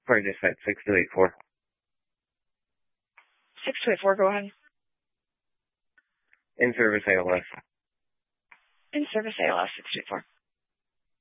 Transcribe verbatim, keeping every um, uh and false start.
Sorry, just at six two eight four. six two eight four, go ahead. In service A L S. In service A L S, six two eight four.